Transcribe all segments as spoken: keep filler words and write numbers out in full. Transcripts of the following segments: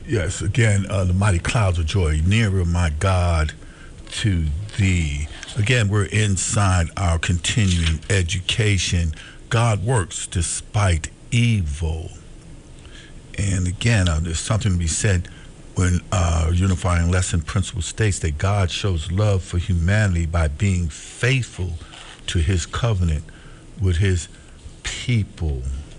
Yes, again, uh, the mighty clouds of joy, nearer, my God, to thee. Again, we're inside our continuing education. God works despite evil. And again, uh, there's something to be said when our unifying lesson principle states that God shows love for humanity by being faithful to his covenant with his people.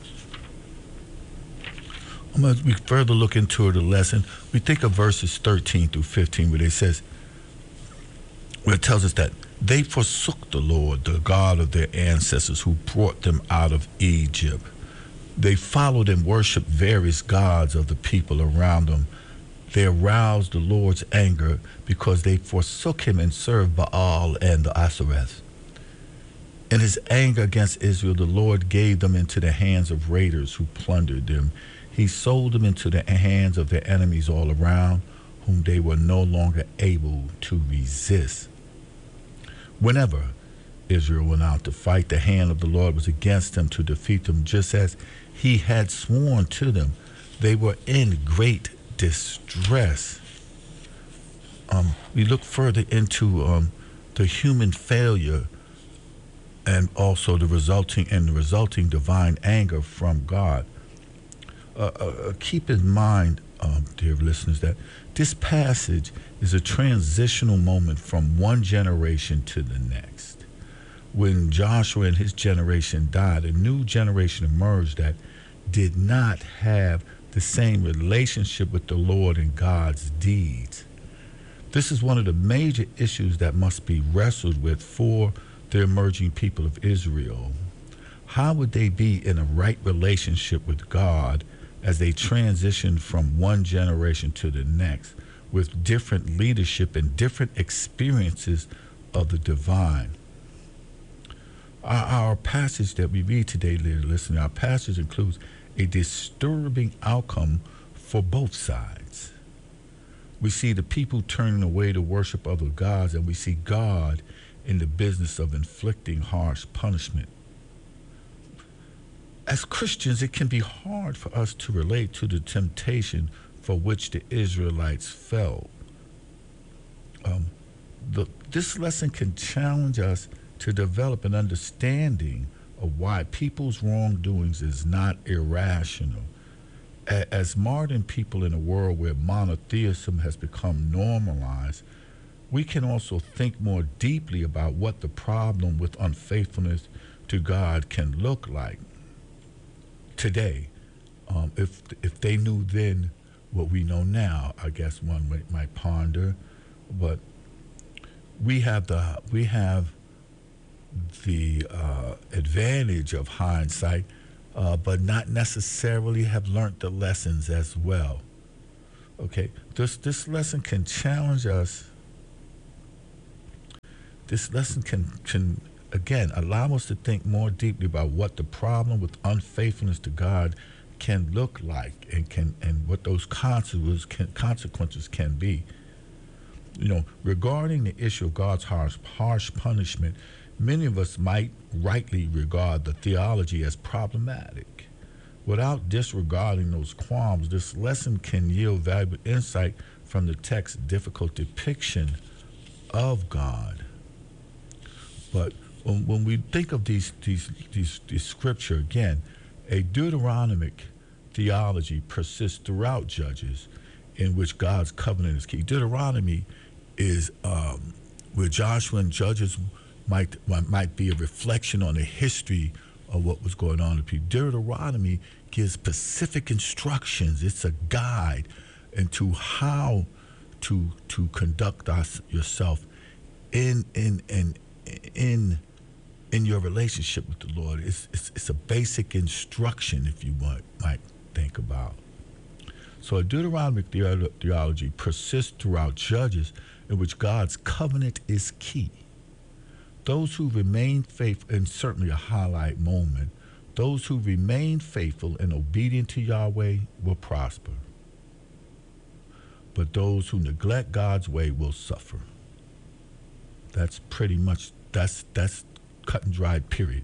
As we further look into the lesson, we think of verses thirteen through fifteen, where it says, where it tells us that they forsook the Lord, the God of their ancestors, who brought them out of Egypt. They followed and worshiped various gods of the people around them. They aroused the Lord's anger because they forsook him and served Baal and the Ashereth. In his anger against Israel, the Lord gave them into the hands of raiders who plundered them. He sold them into the hands of their enemies all around, whom they were no longer able to resist. Whenever Israel went out to fight, the hand of the Lord was against them to defeat them, just as he had sworn to them. They were in great distress. Um, we look further into um, the human failure and also the resulting and the resulting divine anger from God. Uh, uh, keep in mind, um, dear listeners, that this passage is a transitional moment from one generation to the next. When Joshua and his generation died, a new generation emerged that did not have the same relationship with the Lord and God's deeds. This is one of the major issues that must be wrestled with for the emerging people of Israel. How would they be in a right relationship with God as they transition from one generation to the next with different leadership and different experiences of the divine? Our, our passage that we read today, dear listener, our passage includes a disturbing outcome for both sides. We see the people turning away to worship other gods, and we see God in the business of inflicting harsh punishment. As Christians, it can be hard for us to relate to the temptation for which the Israelites fell. Um, the, this lesson can challenge us to develop an understanding of why people's wrongdoings is not irrational. A- as modern people in a world where monotheism has become normalized, we can also think more deeply about what the problem with unfaithfulness to God can look like today. Um, if if they knew then what we know now, I guess one might, might ponder. But we have the we have the uh, advantage of hindsight, uh, but not necessarily have learned the lessons as well. Okay, this this lesson can challenge us. This lesson can can again allow us to think more deeply about what the problem with unfaithfulness to God can look like, and can and what those consequences can, consequences can be. You know, regarding the issue of God's harsh harsh punishment, many of us might rightly regard the theology as problematic. Without disregarding those qualms, this lesson can yield valuable insight from the text's difficult depiction of God. But when, when we think of these, these, these, these scripture, again, a Deuteronomic theology persists throughout Judges, in which God's covenant is key. Deuteronomy is um, where Joshua and Judges might might be a reflection on the history of what was going on. Deuteronomy gives specific instructions. It's a guide into how to to conduct us, yourself in in in in in your relationship with the Lord. It's it's, it's a basic instruction, if you might might think about. So a Deuteronomic theology persists throughout Judges, in which God's covenant is key. Those who remain faithful, and certainly a highlight moment, those who remain faithful and obedient to Yahweh will prosper. But those who neglect God's way will suffer. That's pretty much, that's that's cut and dried, period.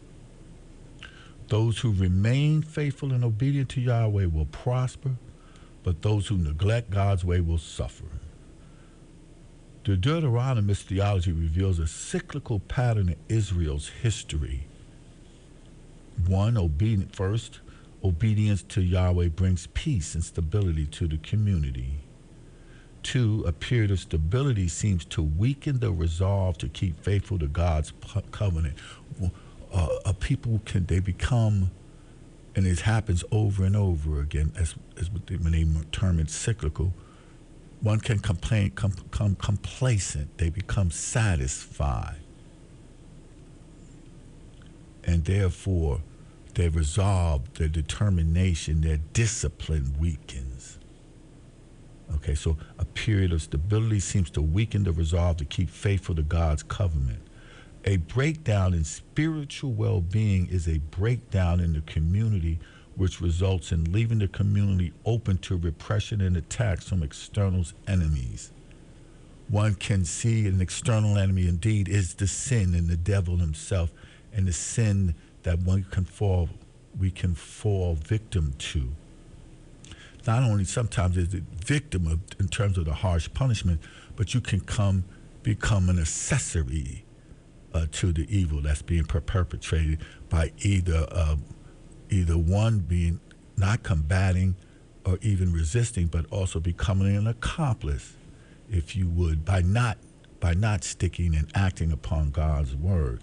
Those who remain faithful and obedient to Yahweh will prosper, but those who neglect God's way will suffer. The Deuteronomist theology reveals a cyclical pattern in Israel's history. One, obedient first, obedience to Yahweh brings peace and stability to the community. Two, a period of stability seems to weaken the resolve to keep faithful to God's covenant. Uh, a people can, they become, and it happens over and over again, as, as when they term it cyclical. One can complain, com, come complacent. They become satisfied. And therefore, their resolve, their determination, their discipline weakens. Okay, so a period of stability seems to weaken the resolve to keep faithful to God's covenant. A breakdown in spiritual well-being is a breakdown in the community, which results in leaving the community open to repression and attacks from external enemies. One can see an external enemy indeed is the sin and the devil himself, and the sin that one can fall, we can fall victim to. Not only sometimes is it victim of, in terms of the harsh punishment, but you can come become an accessory uh, to the evil that's being per- perpetrated by either uh, either one being not combating or even resisting, but also becoming an accomplice, if you would, by not by not sticking and acting upon God's word.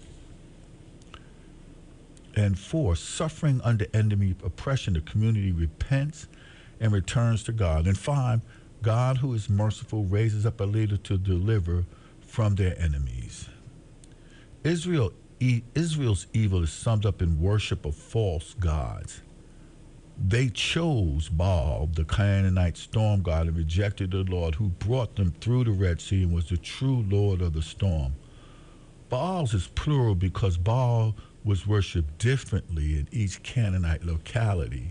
And four, suffering under enemy oppression, the community repents and returns to God. And five, God, who is merciful, raises up a leader to deliver from their enemies. Israel, e- Israel's evil is summed up in worship of false gods. They chose Baal, the Canaanite storm god, and rejected the Lord who brought them through the Red Sea and was the true Lord of the storm. Baals is plural because Baal was worshipped differently in each Canaanite locality.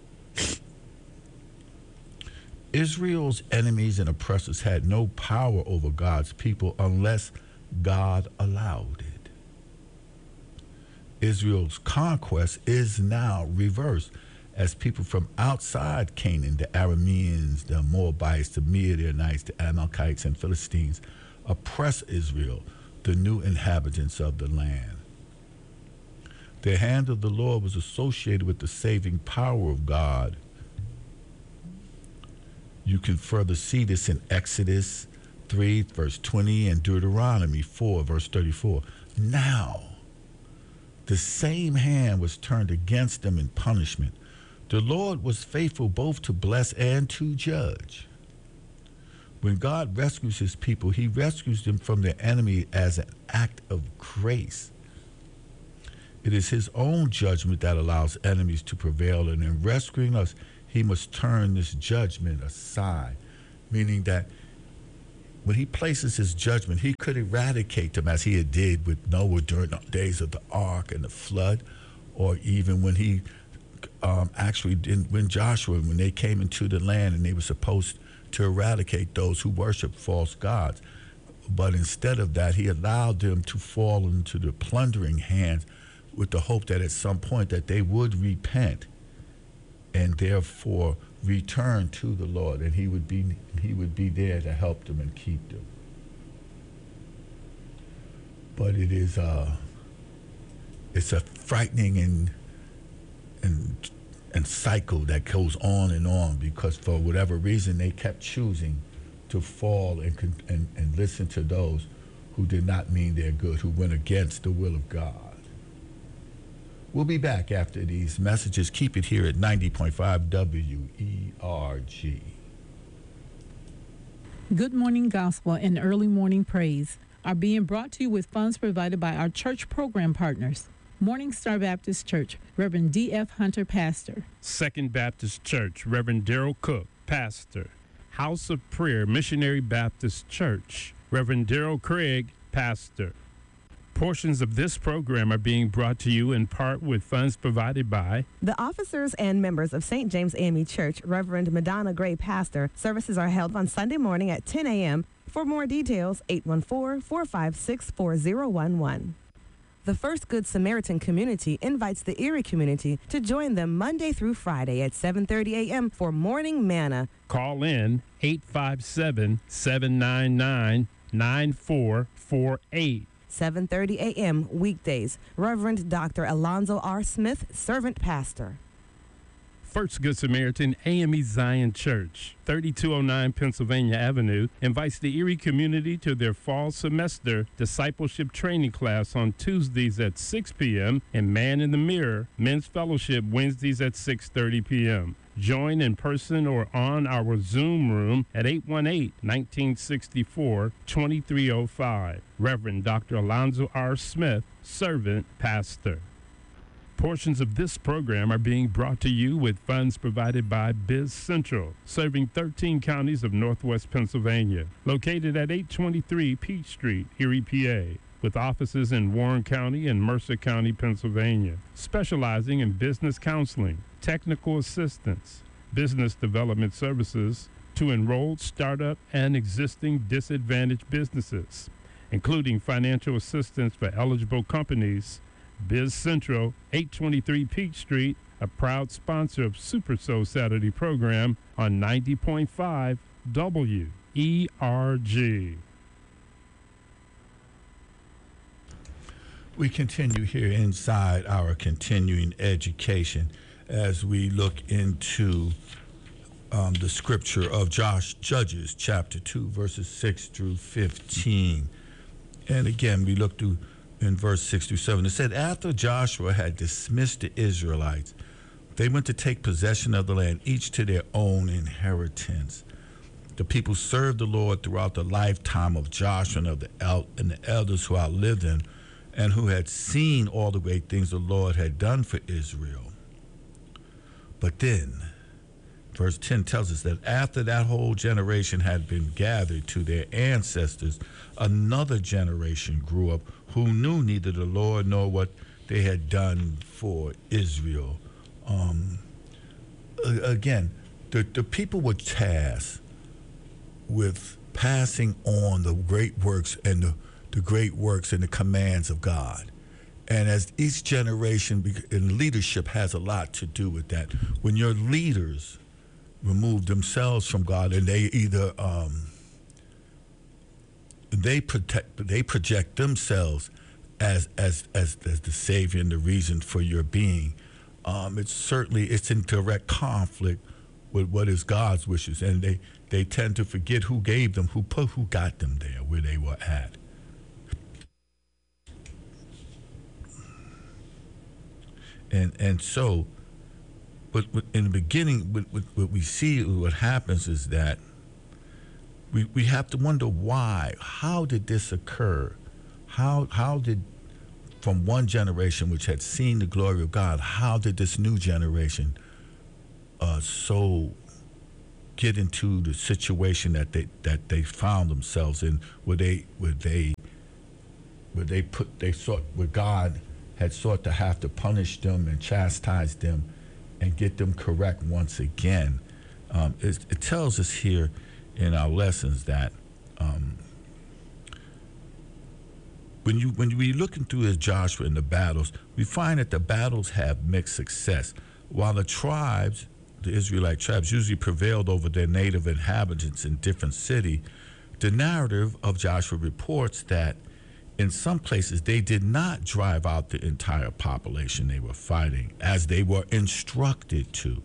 Israel's enemies and oppressors had no power over God's people unless God allowed it. Israel's conquest is now reversed, as people from outside Canaan, the Arameans, the Moabites, the Midianites, the Amalekites, and Philistines, oppress Israel, the new inhabitants of the land. The hand of the Lord was associated with the saving power of God. You can further see this in Exodus three, verse twenty, and Deuteronomy four, verse thirty-four. Now, the same hand was turned against them in punishment. The Lord was faithful both to bless and to judge. When God rescues his people, he rescues them from their enemy as an act of grace. It is his own judgment that allows enemies to prevail, and in rescuing us, he must turn this judgment aside, meaning that when he places his judgment, he could eradicate them as he had did with Noah during the days of the ark and the flood, or even when he um, actually did, when Joshua, when they came into the land and they were supposed to eradicate those who worship false gods. But instead of that, he allowed them to fall into the plundering hands with the hope that at some point that they would repent and therefore return to the Lord, and he would be he would be there to help them and keep them. But it is uh it's a frightening and and and cycle that goes on and on, because for whatever reason they kept choosing to fall and and, and listen to those who did not mean their good, who went against the will of God. We'll be back after these messages. Keep it here at ninety point five W E R G. Good Morning Gospel and Early Morning Praise are being brought to you with funds provided by our church program partners. Morning Star Baptist Church, Reverend D F Hunter, Pastor. Second Baptist Church, Reverend Daryl Cook, Pastor. House of Prayer Missionary Baptist Church, Reverend Daryl Craig, Pastor. Portions of this program are being brought to you in part with funds provided by the officers and members of Saint James A M E Church, Reverend Madonna Gray, Pastor. Services are held on Sunday morning at ten a.m. For more details, eight one four, four five six, four zero one one. The First Good Samaritan community invites the Erie community to join them Monday through Friday at seven thirty a.m. for Morning Manna. Call in eight five seven, seven nine nine, nine four four eight. seven thirty a.m. weekdays. Reverend Doctor Alonzo R. Smith, servant pastor. First Good Samaritan A M E Zion Church, thirty-two oh nine Pennsylvania Avenue, invites the Erie community to their fall semester discipleship training class on Tuesdays at six p.m. and Man in the Mirror Men's Fellowship Wednesdays at six thirty p.m. Join in person or on our Zoom room at eight one eight, one nine six four, two three oh five. Reverend Doctor Alonzo R. Smith, servant pastor. Portions of this program are being brought to you with funds provided by Biz Central, serving thirteen counties of northwest Pennsylvania, located at eight twenty-three Peach Street, Erie, P A, with offices in Warren County and Mercer County, Pennsylvania, specializing in business counseling, technical assistance, business development services to enrolled startup and existing disadvantaged businesses, including financial assistance for eligible companies. Biz Central, eight twenty-three Peach Street, a proud sponsor of Super Soul Saturday program on ninety point five W E R G. We continue here inside our continuing education as we look into um, the scripture of Josh Judges, chapter two, verses six through fifteen. And again, we look through in verse six through seven. It said, after Joshua had dismissed the Israelites, they went to take possession of the land, each to their own inheritance. The people served the Lord throughout the lifetime of Joshua and of the, el- and the elders who outlived him and who had seen all the great things the Lord had done for Israel. But then, verse ten tells us that after that whole generation had been gathered to their ancestors, another generation grew up who knew neither the Lord nor what they had done for Israel. Um, again, the, the people were tasked with passing on the great works and the, the great works and the commands of God. And as each generation, and leadership has a lot to do with that. When your leaders remove themselves from God and they either um, they protect they project themselves as as as as the savior and the reason for your being, um, it's certainly it's in direct conflict with what is God's wishes, and they they tend to forget who gave them, who put who got them there where they were at. And and so, but, but in the beginning, what, what, what we see, what happens is that we we have to wonder why. How did this occur? How how did, from one generation which had seen the glory of God, how did this new generation uh, so get into the situation that they that they found themselves in, where they where they where they put they sought where God had sought to have to punish them and chastise them and get them correct once again. Um, it, it tells us here in our lessons that um, when you when we looking through as Joshua in the battles, we find that the battles have mixed success. While the tribes, the Israelite tribes, usually prevailed over their native inhabitants in different cities, the narrative of Joshua reports that in some places they did not drive out the entire population they were fighting, as they were instructed to.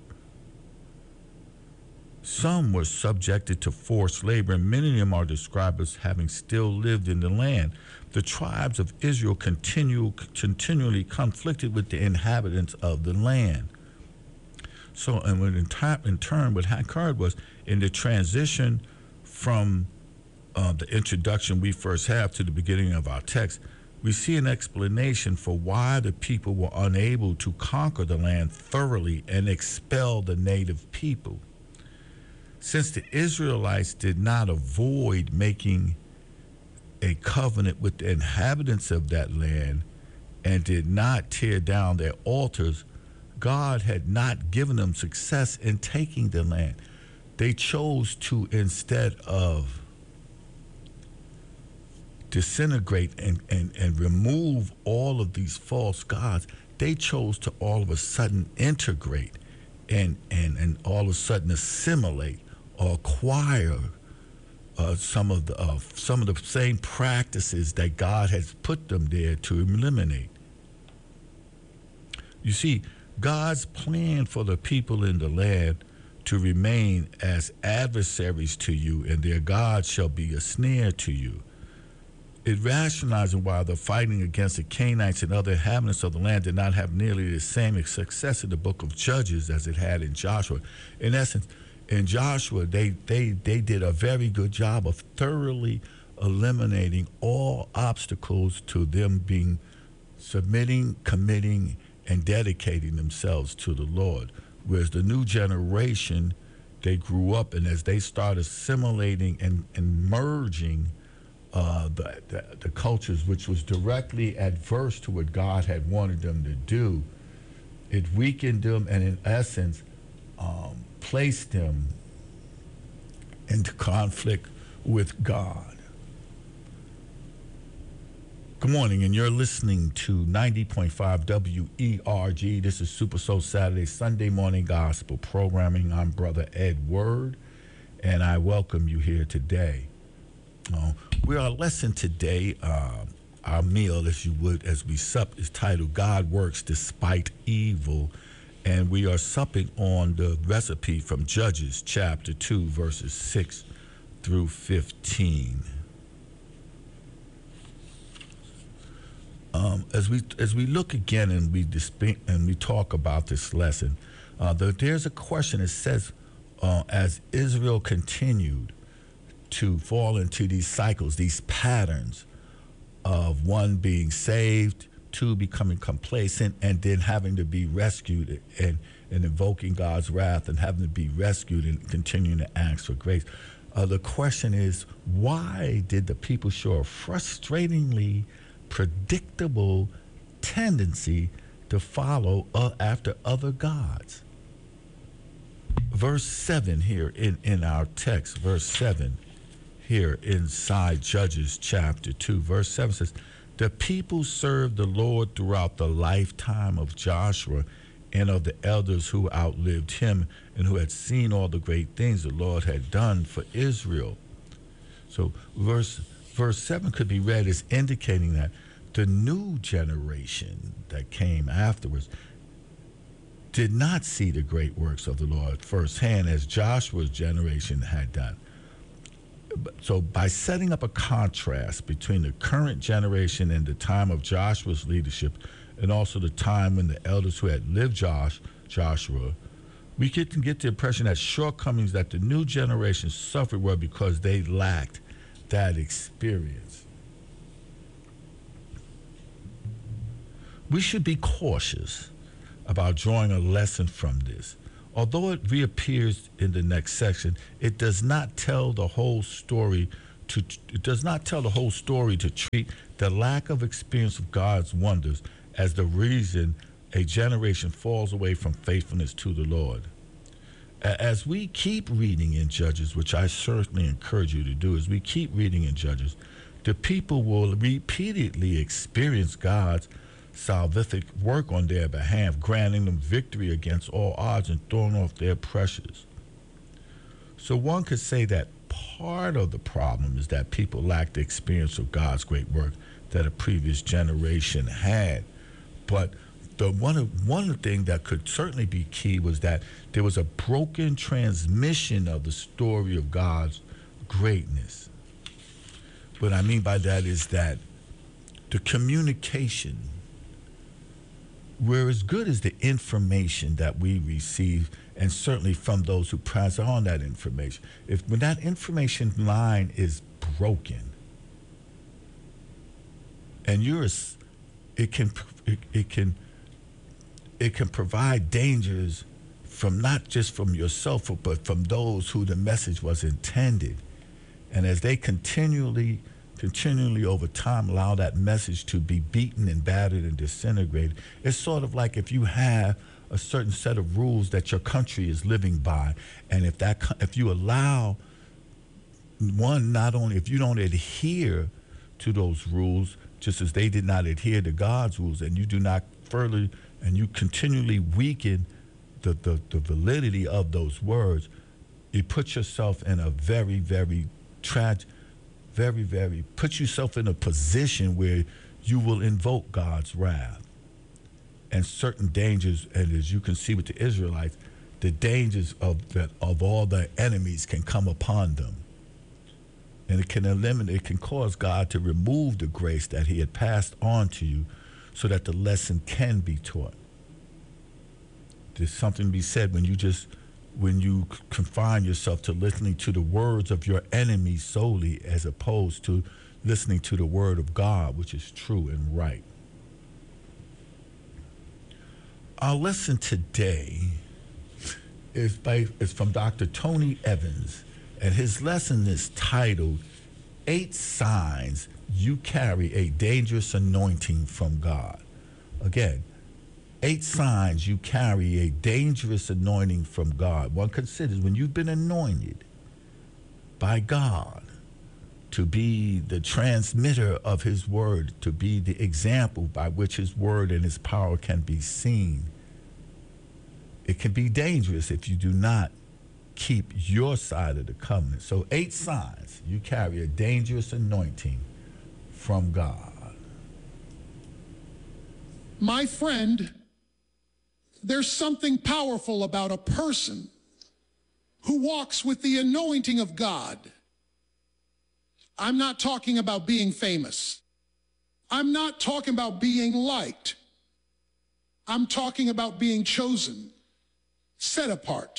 Some were subjected to forced labor, and many of them are described as having still lived in the land. The tribes of Israel continue, continually conflicted with the inhabitants of the land. So, and when in, time, in turn, what occurred was in the transition from uh, the introduction we first have to the beginning of our text, we see an explanation for why the people were unable to conquer the land thoroughly and expel the native people. Since the Israelites did not avoid making a covenant with the inhabitants of that land and did not tear down their altars, God had not given them success in taking the land. They chose to, instead of disintegrate and, and, and remove all of these false gods, they chose to all of a sudden integrate and, and, and all of a sudden assimilate or acquire uh, some of the uh, some of the same practices that God has put them there to eliminate. You see, God's plan for the people in the land to remain as adversaries to you, and their God shall be a snare to you. It rationalizing why the fighting against the Canaanites and other inhabitants of the land did not have nearly the same success in the book of Judges as it had in Joshua. In essence, in Joshua, they, they, they did a very good job of thoroughly eliminating all obstacles to them being submitting, committing, and dedicating themselves to the Lord. Whereas the new generation, they grew up, and as they started assimilating and, and merging uh, the, the, the cultures, which was directly adverse to what God had wanted them to do, it weakened them and, in essence, um, placed them into conflict with God. Good morning, and you're listening to ninety point five W E R G. This is Super Soul Saturday, Sunday morning gospel programming. I'm Brother Ed Word, and I welcome you here today. Uh, we our lesson today, uh, our meal, as you would, as we sup, is titled God Works Despite Evil, and we are supping on the recipe from Judges chapter two, verses six through fifteen. Um, as we as we look again and we disp- and we talk about this lesson, uh, there, there's a question that says, uh, as Israel continued to fall into these cycles, these patterns of one being saved, two becoming complacent, and then having to be rescued and, and invoking God's wrath and having to be rescued and continuing to ask for grace. Uh, the question is, why did the people show a frustratingly predictable tendency to follow uh, after other gods? Verse seven here in, in our text, verse seven here inside Judges chapter two, verse seven says, the people served the Lord throughout the lifetime of Joshua and of the elders who outlived him and who had seen all the great things the Lord had done for Israel. So verse verse seven could be read as indicating that the new generation that came afterwards did not see the great works of the Lord firsthand as Joshua's generation had done. So by setting up a contrast between the current generation and the time of Joshua's leadership, and also the time when the elders who had lived Josh, Joshua, we get to get the impression that shortcomings that the new generation suffered were because they lacked that experience. We should be cautious about drawing a lesson from this. Although it reappears in the next section, it does not tell the whole story to it does not tell the whole story to treat the lack of experience of God's wonders as the reason a generation falls away from faithfulness to the Lord. As we keep reading in Judges, which I certainly encourage you to do, as we keep reading in Judges, the people will repeatedly experience God's salvific work on their behalf, granting them victory against all odds and throwing off their pressures. So one could say that part of the problem is that people lack the experience of God's great work that a previous generation had. But the one of, one thing that could certainly be key was that there was a broken transmission of the story of God's greatness. What I mean by that is that the communication, we're as good as the information that we receive, and certainly from those who pass on that information. If when that information line is broken, and you're, it can, it, it can, it can provide dangers from not just from yourself, but from those who the message was intended. And as they continually continually over time allow that message to be beaten and battered and disintegrated. It's sort of like if you have a certain set of rules that your country is living by, and if that if you allow one, not only if you don't adhere to those rules, just as they did not adhere to God's rules, and you do not further, and you continually weaken the, the, the validity of those words, you put yourself in a very, very tragic, very, very, put yourself in a position where you will invoke God's wrath. And certain dangers, and as you can see with the Israelites, the dangers of that of all their enemies can come upon them. And it can eliminate, it can cause God to remove the grace that he had passed on to you so that the lesson can be taught. There's something to be said when you just, when you confine yourself to listening to the words of your enemies solely as opposed to listening to the word of God, which is true and right. Our lesson today is, by, is from Doctor Tony Evans, and his lesson is titled, Eight Signs You Carry a Dangerous Anointing from God. Again, eight signs you carry a dangerous anointing from God. One considers when you've been anointed by God to be the transmitter of his word, to be the example by which his word and his power can be seen. It can be dangerous if you do not keep your side of the covenant. So eight signs you carry a dangerous anointing from God. My friend, there's something powerful about a person who walks with the anointing of God. I'm not talking about being famous. I'm not talking about being liked. I'm talking about being chosen, set apart,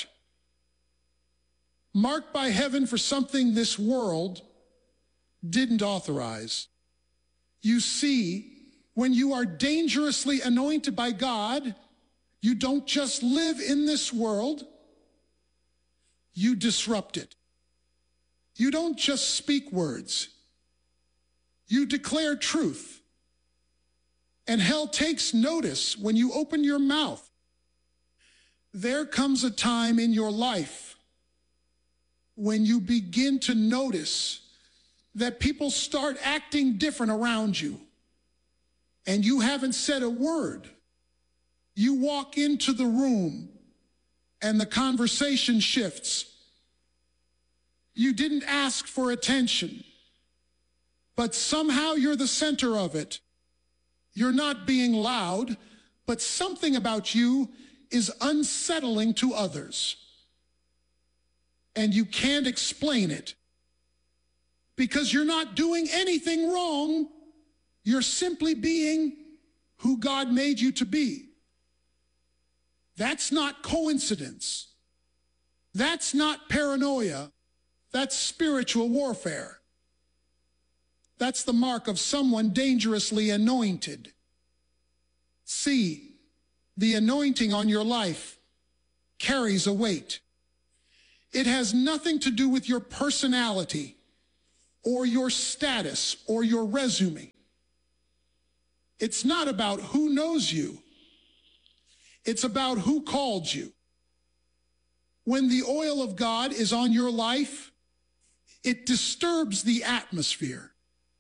marked by heaven for something this world didn't authorize. You see, when you are dangerously anointed by God, you don't just live in this world, you disrupt it. You don't just speak words, you declare truth. And hell takes notice when you open your mouth. There comes a time in your life when you begin to notice that people start acting different around you, and you haven't said a word. You walk into the room and the conversation shifts. You didn't ask for attention, but somehow you're the center of it. You're not being loud, but something about you is unsettling to others. And you can't explain it because you're not doing anything wrong. You're simply being who God made you to be. That's not coincidence. That's not paranoia. That's spiritual warfare. That's the mark of someone dangerously anointed. See, the anointing on your life carries a weight. It has nothing to do with your personality or your status or your resume. It's not about who knows you. It's about who called you. When the oil of God is on your life, it disturbs the atmosphere.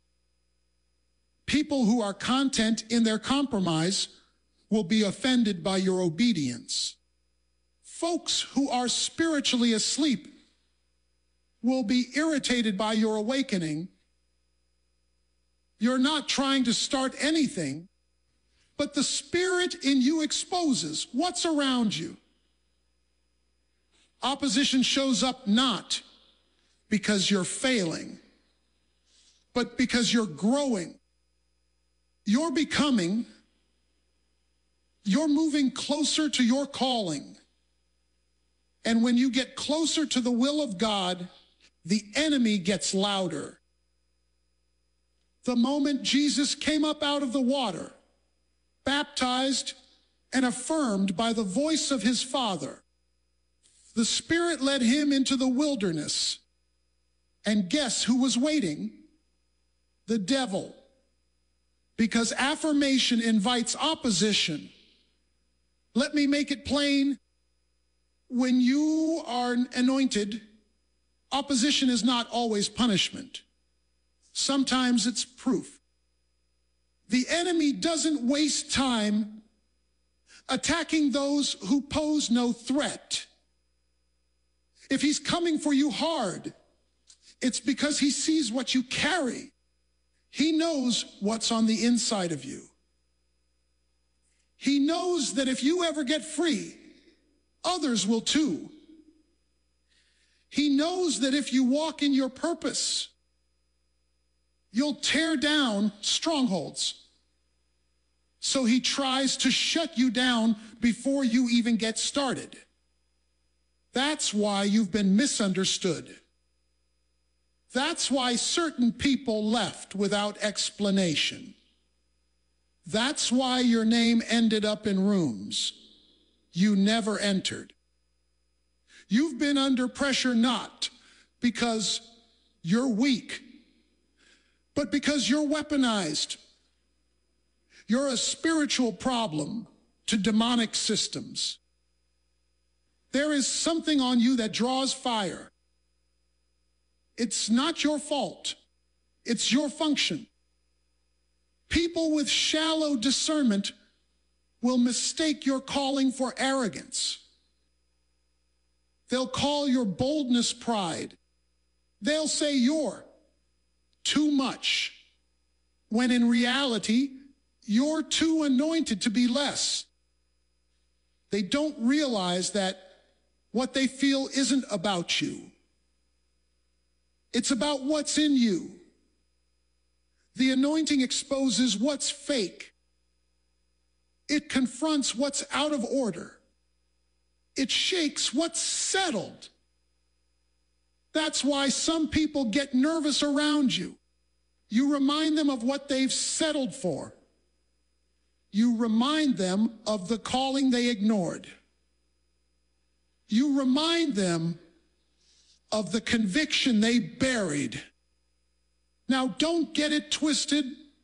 People who are content in their compromise will be offended by your obedience. Folks who are spiritually asleep will be irritated by your awakening. You're not trying to start anything, but the spirit in you exposes what's around you. Opposition shows up not because you're failing, but because you're growing. You're becoming, you're moving closer to your calling. And when you get closer to the will of God, the enemy gets louder. The moment Jesus came up out of the water, baptized and affirmed by the voice of his Father, the Spirit led him into the wilderness. And guess who was waiting? The devil. Because affirmation invites opposition. Let me make it plain. When you are anointed, opposition is not always punishment. Sometimes it's proof. The enemy doesn't waste time attacking those who pose no threat. If he's coming for you hard, it's because he sees what you carry. He knows what's on the inside of you. He knows that if you ever get free, others will too. He knows that if you walk in your purpose, you'll tear down strongholds. So he tries to shut you down before you even get started. That's why you've been misunderstood. That's why certain people left without explanation. That's why your name ended up in rooms you never entered. You've been under pressure not because you're weak, but because you're weaponized. You're a spiritual problem to demonic systems. There is something on you that draws fire. It's not your fault. It's your function. People with shallow discernment will mistake your calling for arrogance. They'll call your boldness pride. They'll say you're too much, when in reality, you're too anointed to be less. They don't realize that what they feel isn't about you. It's about what's in you. The anointing exposes what's fake. It confronts what's out of order. It shakes what's settled. That's why some people get nervous around you. You remind them of what they've settled for. You remind them of the calling they ignored. You remind them of the conviction they buried. Now, don't get it twisted.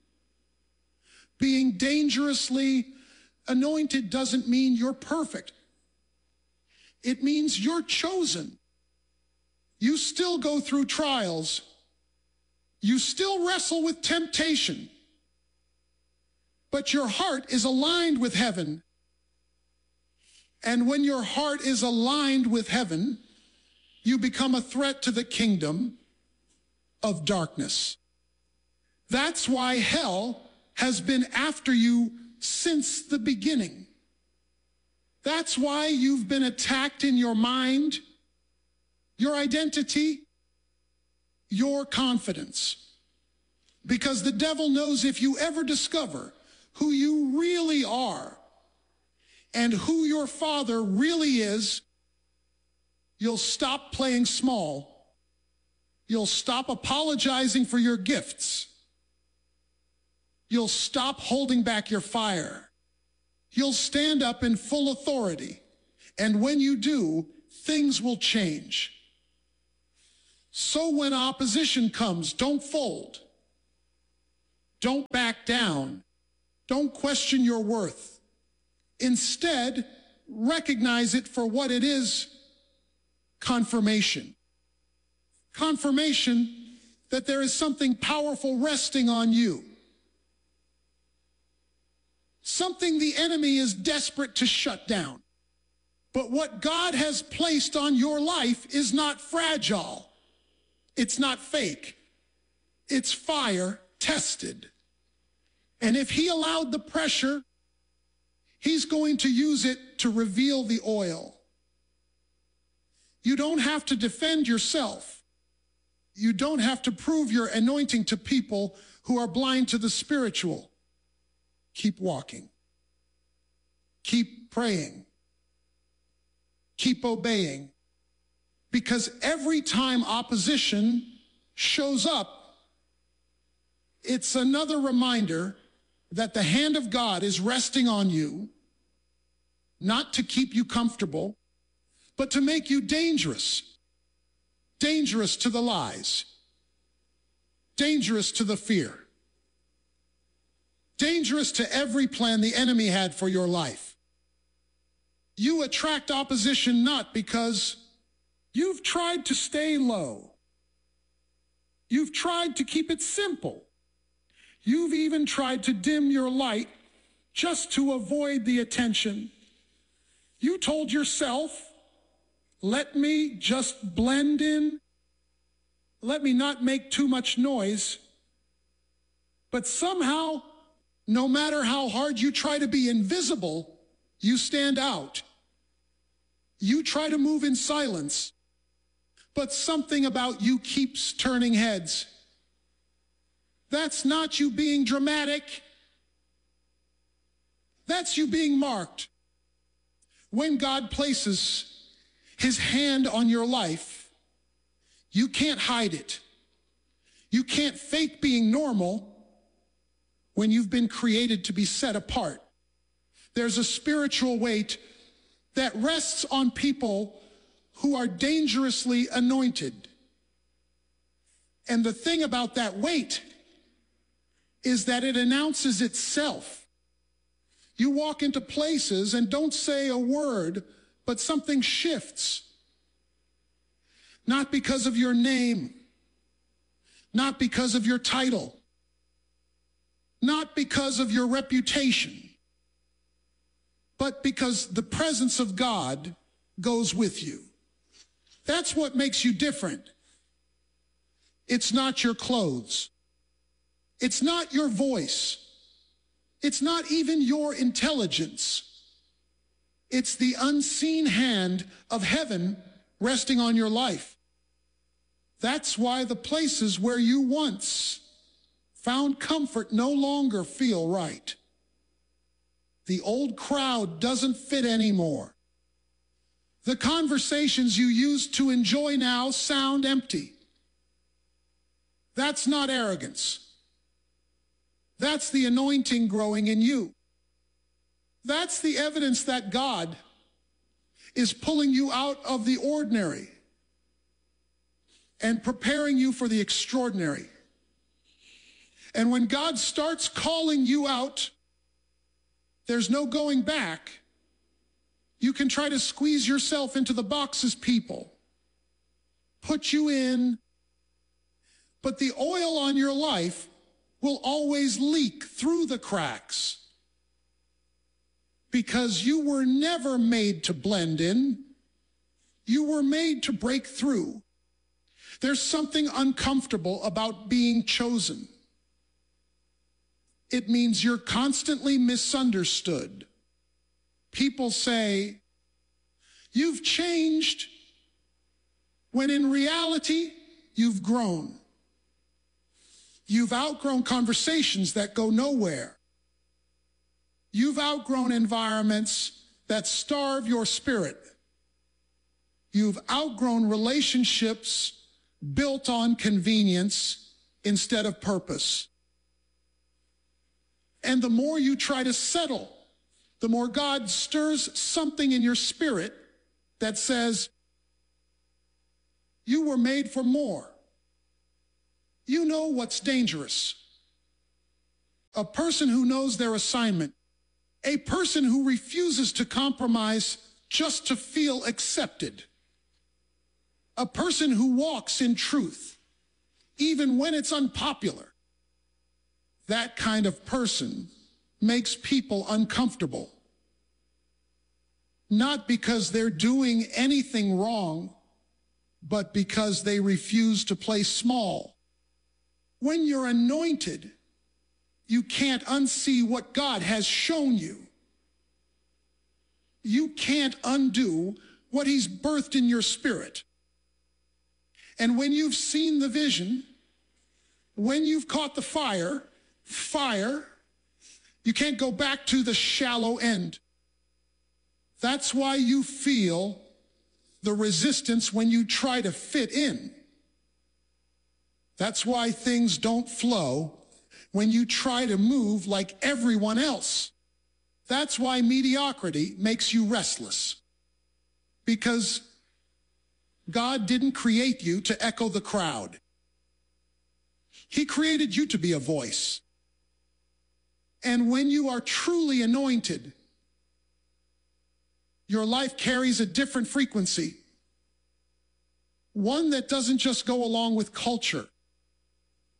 Being dangerously anointed doesn't mean you're perfect. It means you're chosen. You still go through trials. You still wrestle with temptation. But your heart is aligned with heaven. And when your heart is aligned with heaven, you become a threat to the kingdom of darkness. That's why hell has been after you since the beginning. That's why you've been attacked in your mind, your identity, your confidence. Because the devil knows if you ever discover who you really are and who your Father really is, you'll stop playing small. You'll stop apologizing for your gifts. You'll stop holding back your fire. You'll stand up in full authority. And when you do, things will change. So when opposition comes, don't fold. Don't back down. Don't question your worth. Instead, recognize it for what it is: confirmation. Confirmation that there is something powerful resting on you. Something the enemy is desperate to shut down. But what God has placed on your life is not fragile. It's not fake. It's fire tested. And if he allowed the pressure, he's going to use it to reveal the oil. You don't have to defend yourself. You don't have to prove your anointing to people who are blind to the spiritual. Keep walking. Keep praying. Keep obeying. Because every time opposition shows up, it's another reminder that the hand of God is resting on you, not to keep you comfortable, but to make you dangerous. Dangerous to the lies. Dangerous to the fear. Dangerous to every plan the enemy had for your life. You attract opposition not because you've tried to stay low. You've tried to keep it simple. You've even tried to dim your light just to avoid the attention. You told yourself, let me just blend in. Let me not make too much noise. But somehow, no matter how hard you try to be invisible, you stand out. You try to move in silence, but something about you keeps turning heads. That's not you being dramatic. That's you being marked. When God places his hand on your life, you can't hide it. You can't fake being normal when you've been created to be set apart. There's a spiritual weight that rests on people who are dangerously anointed. And the thing about that weight is that it announces itself. You walk into places and don't say a word, but something shifts. Not because of your name, not because of your title, not because of your reputation, but because the presence of God goes with you. That's what makes you different. It's not your clothes. It's not your voice. It's not even your intelligence. It's the unseen hand of heaven resting on your life. That's why the places where you once found comfort no longer feel right. The old crowd doesn't fit anymore. The conversations you used to enjoy now sound empty. That's not arrogance. That's the anointing growing in you. That's the evidence that God is pulling you out of the ordinary and preparing you for the extraordinary. And when God starts calling you out, there's no going back. You can try to squeeze yourself into the boxes people put you in, but the oil on your life will always leak through the cracks because you were never made to blend in. You were made to break through. There's something uncomfortable about being chosen. It means you're constantly misunderstood. People say, you've changed, when in reality, you've grown. You've outgrown conversations that go nowhere. You've outgrown environments that starve your spirit. You've outgrown relationships built on convenience instead of purpose. And the more you try to settle, the more God stirs something in your spirit that says, you were made for more. You know what's dangerous. A person who knows their assignment, a person who refuses to compromise just to feel accepted, a person who walks in truth, even when it's unpopular. That kind of person makes people uncomfortable. Not because they're doing anything wrong, but because they refuse to play small. When you're anointed, you can't unsee what God has shown you. You can't undo what he's birthed in your spirit. And when you've seen the vision, when you've caught the fire, fire, you can't go back to the shallow end. That's why you feel the resistance when you try to fit in. That's why things don't flow when you try to move like everyone else. That's why mediocrity makes you restless. Because God didn't create you to echo the crowd. He created you to be a voice. And when you are truly anointed, your life carries a different frequency. One that doesn't just go along with culture.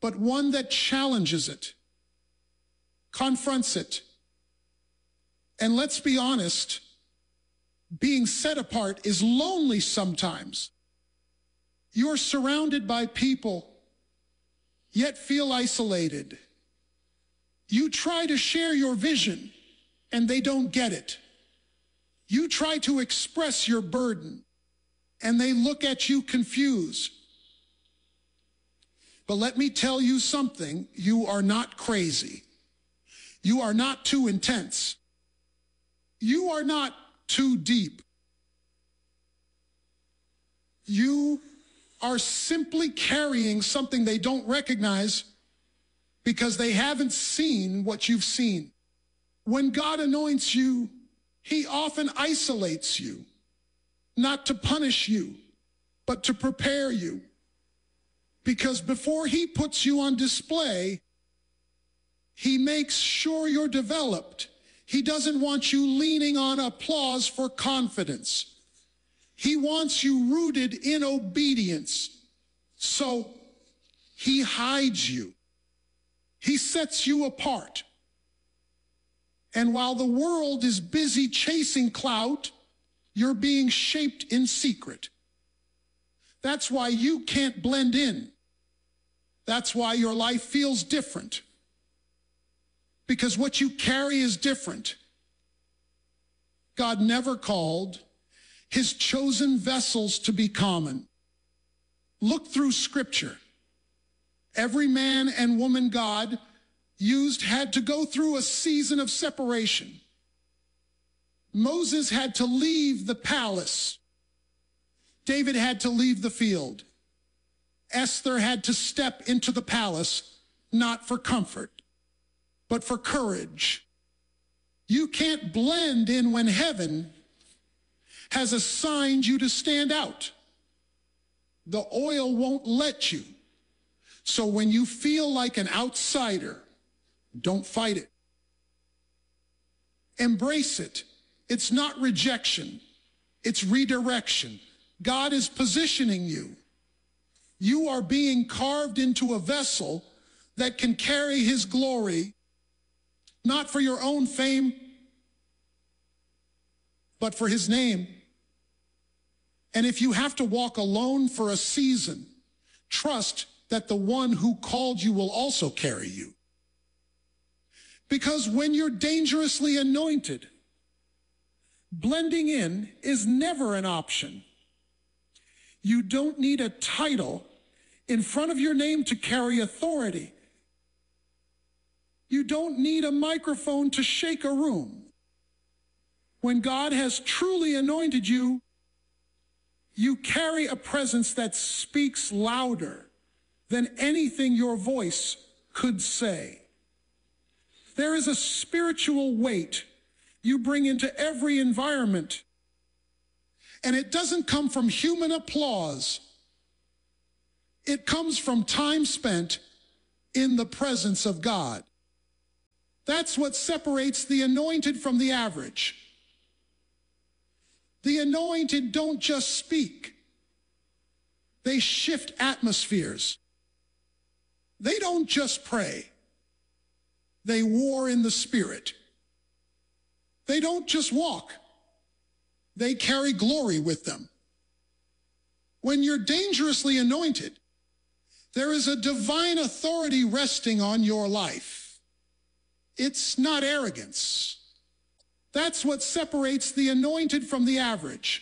but one that challenges it, confronts it. And let's be honest, being set apart is lonely sometimes. You're surrounded by people, yet feel isolated. You try to share your vision, and they don't get it. You try to express your burden, and they look at you confused. But let me tell you something, you are not crazy. You are not too intense. You are not too deep. You are simply carrying something they don't recognize because they haven't seen what you've seen. When God anoints you, he often isolates you, not to punish you, but to prepare you. Because before he puts you on display, he makes sure you're developed. He doesn't want you leaning on applause for confidence. He wants you rooted in obedience. So he hides you. He sets you apart. And while the world is busy chasing clout, you're being shaped in secret. That's why you can't blend in. That's why your life feels different. Because what you carry is different. God never called his chosen vessels to be common. Look through Scripture. Every man and woman God used had to go through a season of separation. Moses had to leave the palace. David had to leave the field. Esther had to step into the palace, not for comfort, but for courage. You can't blend in when heaven has assigned you to stand out. The oil won't let you. So when you feel like an outsider, don't fight it. Embrace it. It's not rejection. It's redirection. God is positioning you. You are being carved into a vessel that can carry his glory, not for your own fame, but for his name. And if you have to walk alone for a season, trust that the one who called you will also carry you. Because when you're dangerously anointed, blending in is never an option. You don't need a title in front of your name to carry authority. You don't need a microphone to shake a room. When God has truly anointed you, you carry a presence that speaks louder than anything your voice could say. There is a spiritual weight you bring into every environment, and it doesn't come from human applause. It comes from time spent in the presence of God. That's what separates the anointed from the average. The anointed don't just speak. They shift atmospheres. They don't just pray. They war in the Spirit. They don't just walk. They carry glory with them. When you're dangerously anointed, there is a divine authority resting on your life. It's not arrogance. That's what separates the anointed from the average.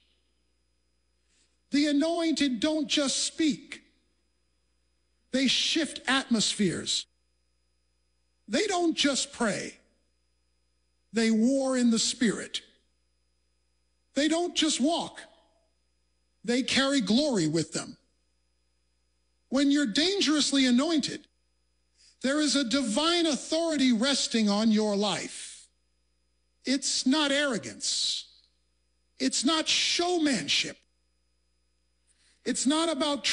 The anointed don't just speak. They shift atmospheres. They don't just pray. They war in the Spirit. They don't just walk. They carry glory with them. When you're dangerously anointed, there is a divine authority resting on your life. It's not arrogance. It's not showmanship. It's not about